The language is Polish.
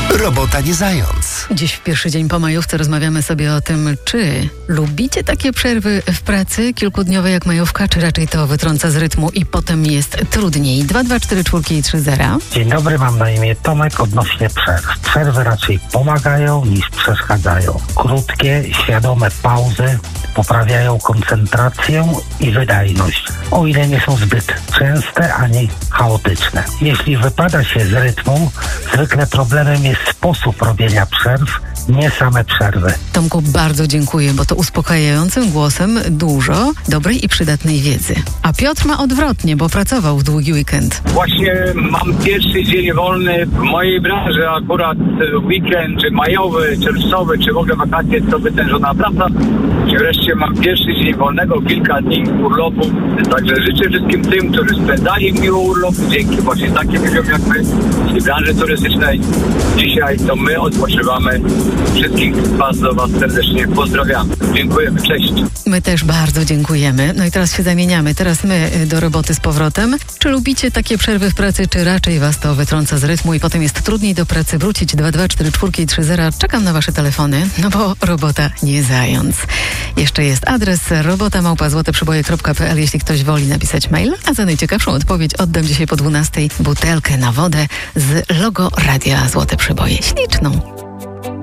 Robota nie zając. Dziś w pierwszy dzień po majówce rozmawiamy sobie o tym, czy lubicie takie przerwy w pracy kilkudniowe jak majówka, czy raczej to wytrąca z rytmu i potem jest trudniej. 2244330. Dzień dobry, mam na imię Tomek. Odnośnie przerw. Przerwy raczej pomagają niż przeszkadzają. Krótkie, świadome pauzy poprawiają koncentrację i wydajność, o ile nie są zbyt częste ani chaotyczne. Jeśli wypada się z rytmu, zwykle problemem jest sposób robienia przerw, nie same przerwy. Tomku, bardzo dziękuję, bo to uspokajającym głosem dużo dobrej i przydatnej wiedzy. A Piotr ma odwrotnie, bo pracował w długi weekend. Właśnie mam pierwszy dzień wolny w mojej branży, akurat weekend, czy majowy, czerwcowy, czy w ogóle wakacje, to wytężona praca. I wreszcie mam pierwszy dzień wolnego, kilka dni urlopu. Także życzę wszystkim tym, którzy spędzali miło urlop, dzięki właśnie takim ludziom jak my z branży turystycznej. Dzisiaj to my odpoczywamy. Wszystkich bardzo Was serdecznie pozdrawiamy. Dziękujemy, cześć. My też bardzo dziękujemy. No i teraz się zamieniamy. Teraz my do roboty z powrotem. Czy lubicie takie przerwy w pracy, czy raczej Was to wytrąca z rytmu i potem jest trudniej do pracy wrócić? 2244330. Czekam na Wasze telefony, no bo robota nie zając. Jeszcze jest adres robota@złoteprzyboje.pl, jeśli ktoś woli napisać mail. A za najciekawszą odpowiedź oddam dzisiaj po 12:00 butelkę na wodę z logo Radia Złote Przyboje. Śliczną.